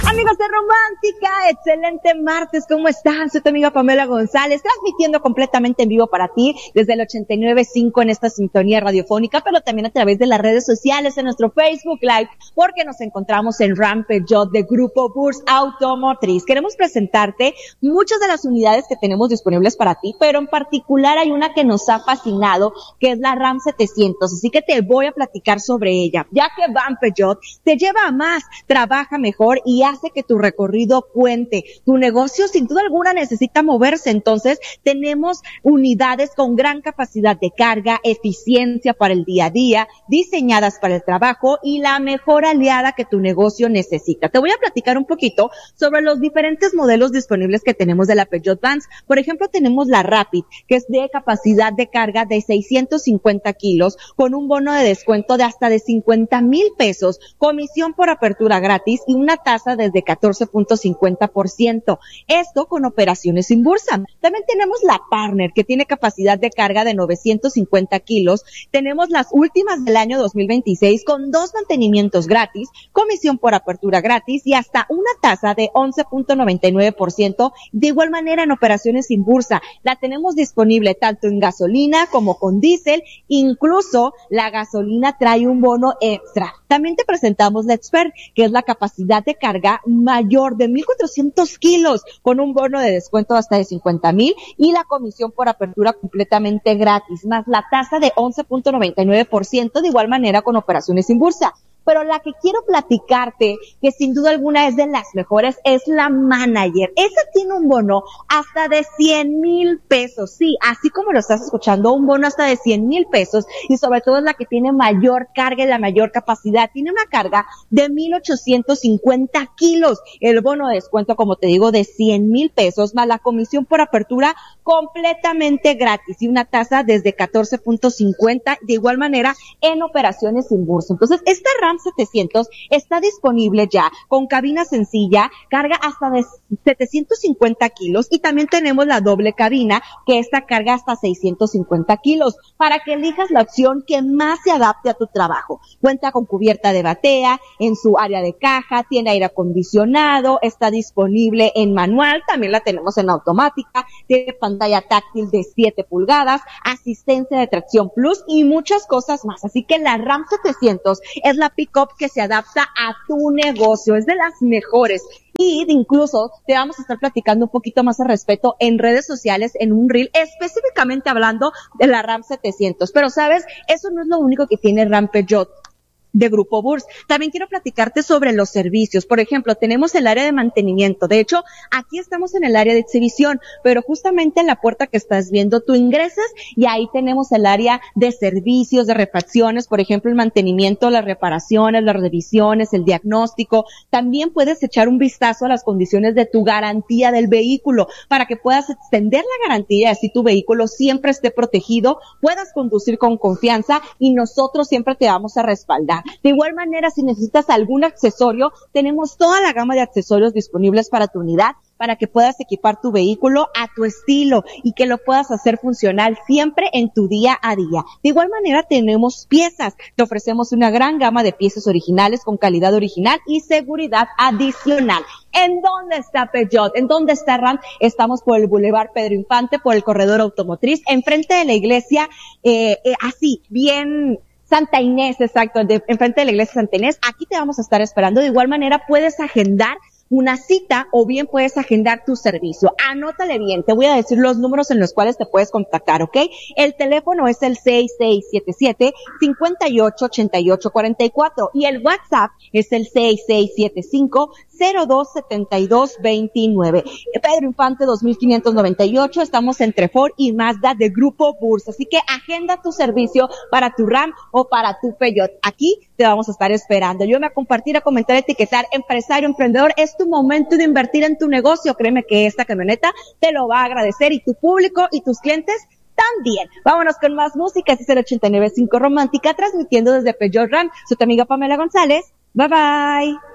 Amigos de Romántica, excelente martes, ¿cómo están? Soy tu amiga Pamela González, transmitiendo completamente en vivo para ti desde el 89.5 en esta sintonía radiofónica, pero también a través de las redes sociales, en nuestro Facebook Live, porque nos encontramos en Ram Peugeot de Grupo Burs Automotriz. Queremos presentarte muchas de las unidades que tenemos disponibles para ti, pero en particular hay una que nos ha fascinado, que es la Ram 700, así que te voy a platicar sobre ella, ya que Ram Peugeot te lleva a más, trabaja mejor y hace que tu recorrido cuente. Tu negocio sin duda alguna necesita moverse, entonces tenemos unidades con gran capacidad de carga, eficiencia para el día a día, diseñadas para el trabajo y la mejor aliada que tu negocio necesita. Te voy a platicar un poquito sobre los diferentes modelos disponibles que tenemos de la Peugeot Vans. Por ejemplo, tenemos la Rapid, que es de capacidad de carga de 650 kilos, con un bono de descuento de hasta de 50,000 pesos, comisión por apertura gratis y una tasa desde 14.50%. Esto con operaciones sin bursa. También tenemos la Partner, que tiene capacidad de carga de 950 kilos. Tenemos las últimas del año 2026 con 2 mantenimientos gratis, comisión por apertura gratis y hasta una tasa de 11.99%. De igual manera en operaciones sin bursa. La tenemos disponible tanto en gasolina como con diésel. Incluso la gasolina trae un bono extra. También te presentamos la Expert, que es la capacidad de carga mayor de 1,400 kilos, con un bono de descuento hasta de 50,000 y la comisión por apertura completamente gratis, más la tasa de 11.99%, de igual manera con operaciones sin bursa. Pero la que quiero platicarte, que sin duda alguna es de las mejores, es la Manager. Esa tiene un bono hasta de 100,000 pesos. Sí, así como lo estás escuchando, un bono hasta de 100,000 pesos. Y sobre todo es la que tiene mayor carga y la mayor capacidad. Tiene una carga de 1,850 kilos. El bono de descuento, como te digo, de 100,000 pesos, más la comisión por apertura completamente gratis. Y una tasa desde 14.50, de igual manera en operaciones sin bursa. Entonces, esta Ram 700 está disponible ya con cabina sencilla, carga hasta de 750 kilos y también tenemos la doble cabina, que esta carga hasta 650 kilos, para que elijas la opción que más se adapte a tu trabajo. Cuenta con cubierta de batea, en su área de caja, tiene aire acondicionado, está disponible en manual, también la tenemos en automática, tiene pantalla táctil de 7 pulgadas, asistencia de tracción plus y muchas cosas más. Así que la Ram 700 es la pick-up que se adapta a tu negocio, es de las mejores. Y incluso te vamos a estar platicando un poquito más al respecto en redes sociales, en un reel, específicamente hablando de la Ram 700. Pero sabes, eso no es lo único que tiene Ram Peugeot de Grupo Burs. También quiero platicarte sobre los servicios. Por ejemplo, tenemos el área de mantenimiento. De hecho, aquí estamos en el área de exhibición, pero justamente en la puerta que estás viendo, tú ingresas y ahí tenemos el área de servicios, de refacciones, por ejemplo, el mantenimiento, las reparaciones, las revisiones, el diagnóstico. También puedes echar un vistazo a las condiciones de tu garantía del vehículo para que puedas extender la garantía, así tu vehículo siempre esté protegido, puedas conducir con confianza y nosotros siempre te vamos a respaldar. De igual manera, si necesitas algún accesorio, tenemos toda la gama de accesorios disponibles para tu unidad, para que puedas equipar tu vehículo a tu estilo y que lo puedas hacer funcional siempre en tu día a día. De igual manera, tenemos piezas. Te ofrecemos una gran gama de piezas originales con calidad original y seguridad adicional. ¿En dónde está Peugeot? ¿En dónde está Ram? Estamos por el Boulevard Pedro Infante, por el corredor automotriz, enfrente de la iglesia, así, bien Santa Inés, exacto, enfrente de la iglesia Santa Inés. Aquí te vamos a estar esperando. De igual manera, puedes agendar una cita o bien puedes agendar tu servicio. Anótale bien, te voy a decir los números en los cuales te puedes contactar, ¿ok? El teléfono es el 6677-588844 y el WhatsApp es el 6675-027229. Pedro Infante 2598, estamos entre Ford y Mazda de Grupo Burs, así que agenda tu servicio para tu Ram o para tu Peugeot. Aquí te vamos a estar esperando. Yo me voy a compartir, a comentar, a etiquetar, empresario, emprendedor, es tu momento de invertir en tu negocio. Créeme que esta camioneta te lo va a agradecer y tu público y tus clientes también. Vámonos con más música. Este es el 89.5 Romántica, transmitiendo desde Peugeot Ram. Soy tu amiga Pamela González. Bye bye.